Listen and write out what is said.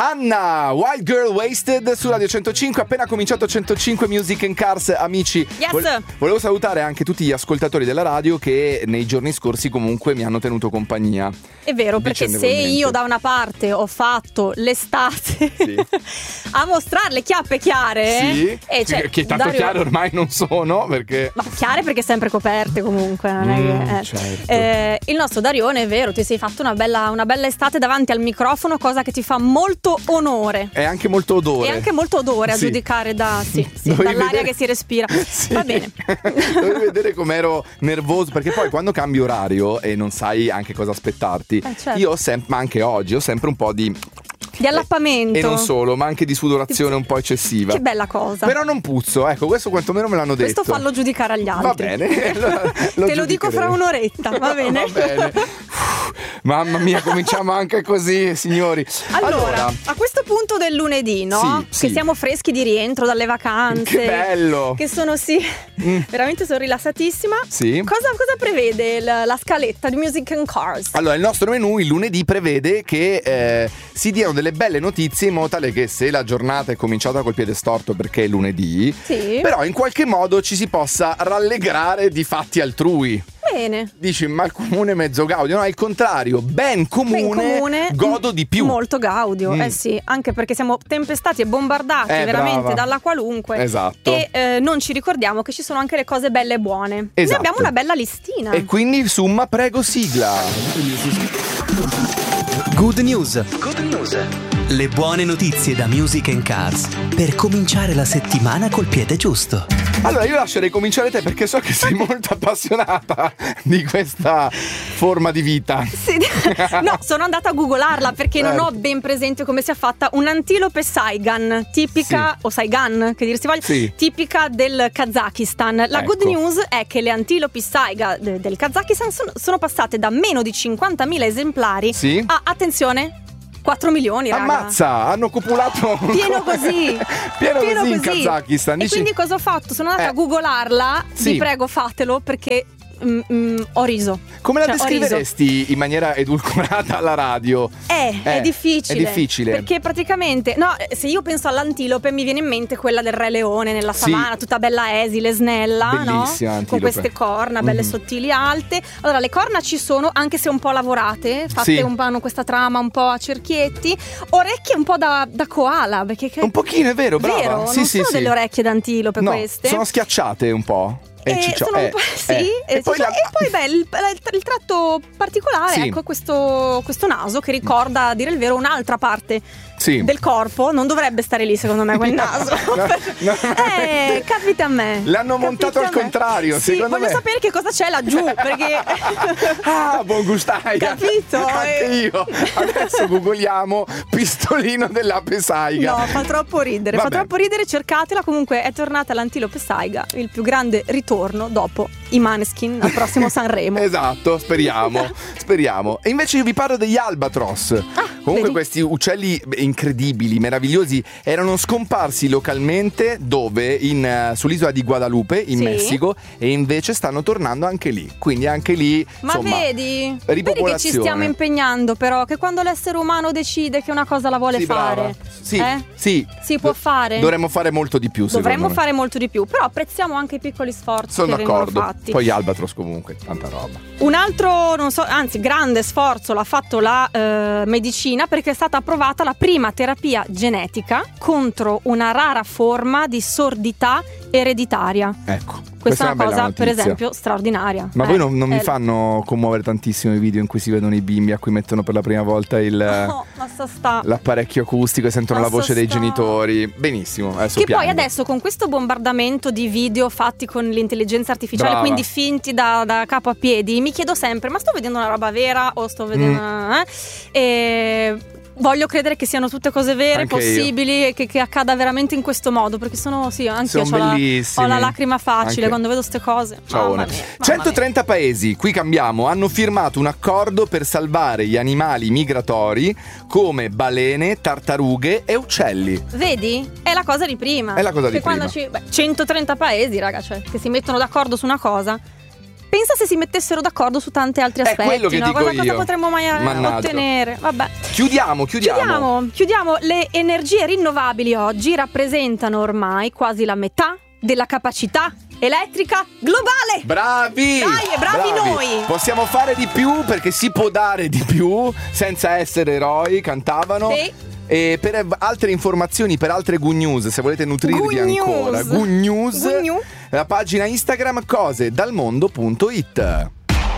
Anna, Wild Girl Wasted su Radio 105, appena cominciato 105 Music and Cars, amici. Yes. Volevo salutare anche tutti gli ascoltatori della radio che nei giorni scorsi comunque mi hanno tenuto compagnia. È vero, perché se io da una parte ho fatto l'estate a mostrare le chiappe chiare, che tanto chiare ormai non sono, perché ma chiare perché sempre coperte comunque, non è che, certo. Il nostro Darione, è vero, ti sei fatto una bella estate davanti al microfono, cosa che ti fa molto onore. È anche molto odore. È anche molto odore a giudicare dall'aria che si respira. Va bene. Dovevi vedere com'ero nervoso, perché poi quando cambi orario e non sai anche cosa aspettarti, certo. io ho sempre, ma anche oggi, ho sempre un po' di allappamento. E non solo, ma anche di sudorazione un po' eccessiva. Che bella cosa. Però non puzzo, ecco, questo quantomeno me l'hanno detto. Questo fallo giudicare agli altri. Va bene. Te lo dico fra un'oretta, va bene? Va bene. Mamma mia, cominciamo anche così, signori. Allora, a questo punto del lunedì, no? Sì. Che siamo freschi di rientro dalle vacanze. Che bello. Che sono veramente sono rilassatissima. Sì. Cosa prevede la scaletta di Music and Cars? Allora, il nostro menù il lunedì prevede che si diano delle belle notizie, in modo tale che se la giornata è cominciata col piede storto perché è lunedì, però in qualche modo ci si possa rallegrare di fatti altrui. Bene. Dici, ma il comune mezzo gaudio? No, è il contrario, ben comune godo di più. Molto gaudio, sì, anche perché siamo tempestati e bombardati veramente dalla qualunque. Esatto. E non ci ricordiamo che ci sono anche le cose belle e buone. Esatto. Ne abbiamo una bella listina. E quindi, Summa, prego, sigla. Good News. Le buone notizie da Music and Cars per cominciare la settimana col piede giusto. Allora, io lascerei cominciare te, perché so che sei molto appassionata di questa forma di vita. Sì. No, sono andata a googlarla perché non ho ben presente come sia fatta un'antilope saigan, tipica, o saigan, che dir si voglia, tipica del Kazakistan. La good news è che le antilopi saiga del Kazakistan sono passate da meno di 50.000 esemplari a, attenzione, 4 milioni, raga. Ammazza, hanno copulato pieno così in Kazakistan. E quindi cosa ho fatfatto? Sono andata a googolarla. Vi prego, fatelo, perché ho riso. Come la descriveresti in maniera edulcorata alla radio? È difficile. È difficile. Perché praticamente, no, se io penso all'antilope mi viene in mente quella del Re Leone nella savana, tutta bella esile, snella, bellissima, no? Con queste corna belle sottili, alte. Allora, le corna ci sono, anche se un po' lavorate, fatte un po', hanno questa trama un po' a cerchietti. Orecchie un po' da koala, perché un pochino, è vero, brava. Vero? Non sono delle orecchie d'antilope queste. Sono schiacciate un po'. Sono un po', e poi il tratto particolare, ecco, questo naso che ricorda, a dire il vero, un'altra parte del corpo. Non dovrebbe stare lì, secondo me, quel naso. No. Capita a me. L'hanno montato al contrario, secondo me. Voglio sapere che cosa c'è laggiù, perché buon gustai. Capito? Anche io. Adesso googoliamo pistolino dell'ape saiga. No, fa troppo ridere. Fa troppo ridere, cercatela. Comunque è tornata l'antilope saiga, il più grande ritorno dopo i Maneskin al prossimo Sanremo. Esatto, speriamo. E invece io vi parlo degli albatros. Comunque questi uccelli incredibili, meravigliosi, erano scomparsi localmente dove? Sull'isola di Guadalupe in Messico, e invece stanno tornando anche lì. Quindi anche lì, ma insomma, vedi ripopolazione. Che ci stiamo impegnando, però, che quando l'essere umano decide che una cosa la vuole fare, si può fare. Dovremmo fare molto di più. Dovremmo fare molto di più, però apprezziamo anche i piccoli sforzi. Sono che d'accordo. vengono fatti. Poi gli albatros comunque, tanta roba. Un altro, grande sforzo l'ha fatto la medicina, perché è stata approvata la prima terapia genetica contro una rara forma di sordità ereditaria. Ecco. Questa è una cosa, per esempio, straordinaria. Ma voi non mi fanno commuovere tantissimo i video in cui si vedono i bimbi a cui mettono per la prima volta l'apparecchio acustico e sentono la voce dei genitori? Benissimo, adesso poi adesso, con questo bombardamento di video fatti con l'intelligenza artificiale, quindi finti da capo a piedi, mi chiedo sempre: ma sto vedendo una roba vera o sto vedendo voglio credere che siano tutte cose vere, anche possibili, e che accada veramente in questo modo, perché anch'io ho la lacrima facile quando vedo ste cose. Mamma mia. 130 paesi, qui cambiamo, hanno firmato un accordo per salvare gli animali migratori come balene, tartarughe e uccelli. Vedi? È la cosa di prima. 130 paesi, raga, cioè, che si mettono d'accordo su una cosa. pensa se si mettessero d'accordo su tanti altri aspetti. È quello che dico cosa, io. cosa potremmo mai ottenere? Vabbè. Chiudiamo. Le energie rinnovabili oggi rappresentano ormai quasi la metà della capacità elettrica globale. Bravi! Dai, bravi noi! Possiamo fare di più, perché si può dare di più senza essere eroi, cantavano. Sì. E per altre informazioni, per altre Good News, se volete nutrirvi ancora, Good News, la pagina Instagram cosedalmondo.it.